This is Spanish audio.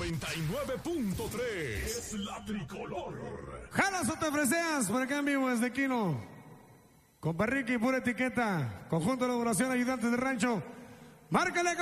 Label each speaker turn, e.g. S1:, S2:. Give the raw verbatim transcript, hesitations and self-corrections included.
S1: noventa y nueve punto tres. Es la tricolor.
S2: Jalas o te freseas por acá en vivo desde Quino. Con Ricky, pura etiqueta. Conjunto de elaboración, ayudantes de rancho. Márcale.